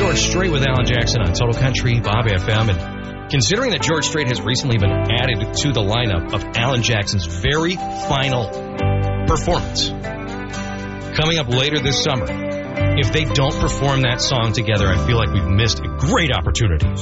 George Strait with Alan Jackson on Total Country, Bob FM. And considering that George Strait has recently been added to the lineup of Alan Jackson's very final performance coming up later this summer, if they don't perform that song together, I feel like we've missed a great opportunity.